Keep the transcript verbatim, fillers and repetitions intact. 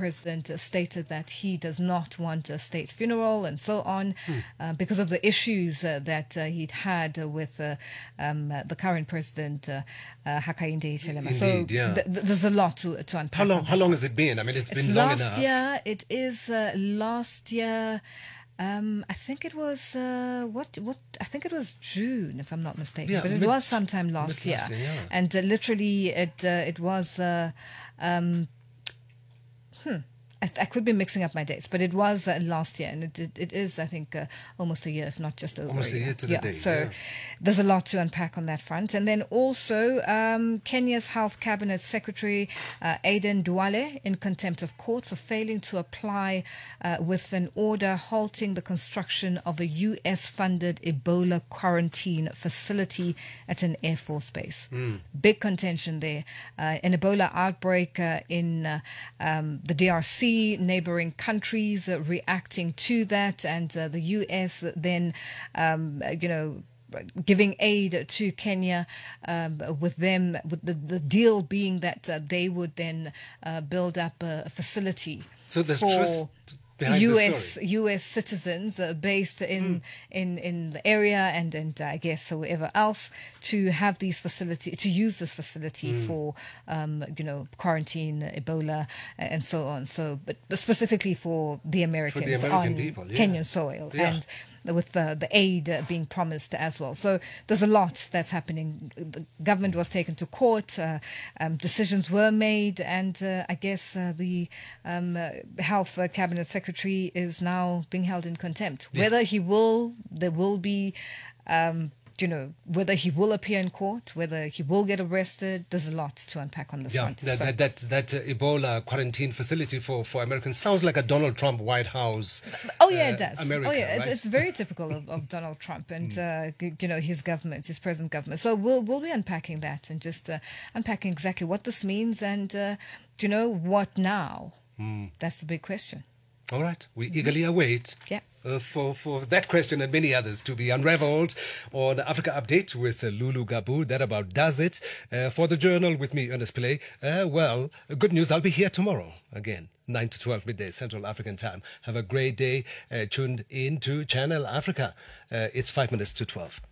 president uh, stated that he does not want a state funeral and so on hmm. uh, because of the issues uh, that uh, he'd had uh, with uh, um, uh, the current president, uh, uh, Hakainde Hichilema. Indeed, so yeah. th- th- there's a lot to, to unpack. How long, how long has it been? I mean, it's, it's been long last enough. year. It is uh, last year. Um, I think it was uh, what what I think it was June, if I'm not mistaken. Yeah, but it mid, was sometime last year, last year yeah. and uh, literally it uh, it was. Uh, um, hmm. I, I could be mixing up my dates, but it was uh, last year, and it it, it is, I think, uh, almost a year, if not just over almost a year. a year to the yeah, day. So yeah. there's a lot to unpack on that front. And then also um, Kenya's Health Cabinet Secretary uh, Aden Duale in contempt of court for failing to apply uh, with an order halting the construction of a U S-funded Ebola quarantine facility at an Air Force base. Mm. Big contention there. Uh, an Ebola outbreak uh, in uh, um, the D R C, neighboring countries uh, reacting to that, and uh, the U S then, um, you know, giving aid to Kenya, um, with them, with the, the deal being that uh, they would then uh, build up a facility so there's for truth behind U the S story. U S citizens uh, based in, mm. in in the area and and uh, I guess wherever else to have these facility to use this facility mm. for um, you know quarantine Ebola and so on. So, but specifically for the Americans for the American on people, yeah. Kenyan soil yeah. and with the, the aid uh, being promised as well. So there's a lot that's happening. The government was taken to court, uh, um, decisions were made, and uh, I guess uh, the um, uh, Health uh, Cabinet Secretary is now being held in contempt. Yeah. Whether he will, there will be... Um, you know, whether he will appear in court, whether he will get arrested, there's a lot to unpack on this yeah, front. That, so. that, that, that uh, Ebola quarantine facility for, for Americans sounds like a Donald Trump White House. Oh, yeah, uh, it does. America, oh, yeah, right? it's, it's very typical of, of Donald Trump and, mm. uh, you know, his government, his present government. So we'll, we'll be unpacking that and just uh, unpacking exactly what this means and, uh, you know, what now? Mm. That's the big question. All right. We mm-hmm. eagerly await. Yeah. Uh, for, for that question and many others to be unraveled on Africa Update with uh, Lulu Gabu. That about does it. Uh, for the Journal with me, Ernest Pillay. Uh, well, good news. I'll be here tomorrow again, nine to twelve midday Central African time. Have a great day. Uh, tuned in to Channel Africa. Uh, it's five minutes to twelve.